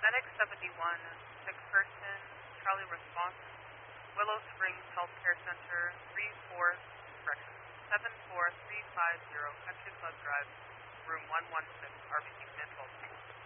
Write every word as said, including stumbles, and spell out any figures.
Medic seventy-one, sick person, Charlie response, Willow Springs Healthcare Center, three four, correction, seven four three five zero, Country Club Drive, room one one six, R B C Command twelve.